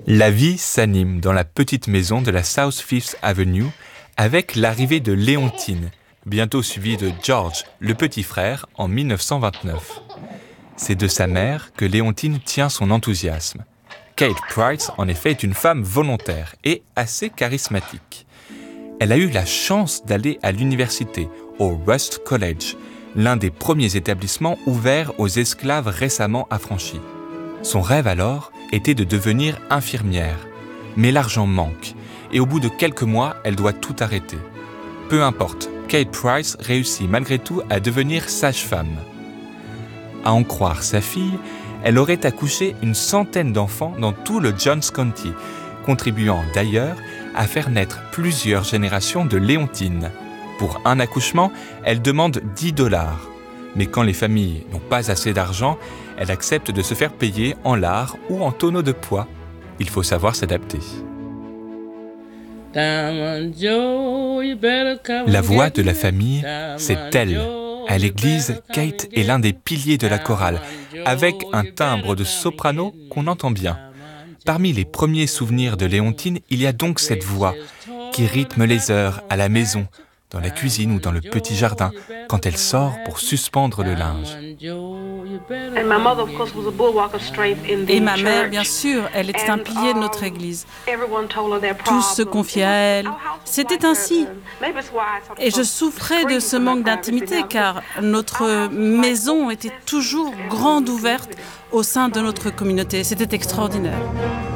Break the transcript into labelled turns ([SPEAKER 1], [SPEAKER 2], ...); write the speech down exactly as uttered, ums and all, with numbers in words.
[SPEAKER 1] La vie s'anime dans la petite maison de la South Fifth Avenue avec l'arrivée de Léontine, bientôt suivie de George, le petit frère, en dix-neuf cent vingt-neuf. C'est de sa mère que Léontine tient son enthousiasme. Kate Price, en effet, est une femme volontaire et assez charismatique. Elle a eu la chance d'aller à l'université, au Rust College, l'un des premiers établissements ouverts aux esclaves récemment affranchis. Son rêve alors était de devenir infirmière. Mais l'argent manque, et au bout de quelques mois, elle doit tout arrêter. Peu importe, Kate Price réussit malgré tout à devenir sage-femme. À en croire sa fille, elle aurait accouché une centaine d'enfants dans tout le Johns County, contribuant d'ailleurs à faire naître plusieurs générations de Léontine. Pour un accouchement, elle demande dix dollars. Mais quand les familles n'ont pas assez d'argent, elle accepte de se faire payer en lard ou en tonneaux de poids. Il faut savoir s'adapter. La voix de la famille, c'est elle. À l'église, Kate est l'un des piliers de la chorale, avec un timbre de soprano qu'on entend bien. Parmi les premiers souvenirs de Léontine, il y a donc cette voix qui rythme les heures à la maison, dans la cuisine ou dans le petit jardin, quand elle sort pour suspendre le linge.
[SPEAKER 2] Et ma mère, bien sûr, elle était un pilier de notre église. Tous se confiaient à elle. C'était ainsi. Et je souffrais de ce manque d'intimité, car notre maison était toujours grande ouverte au sein de notre communauté. C'était extraordinaire.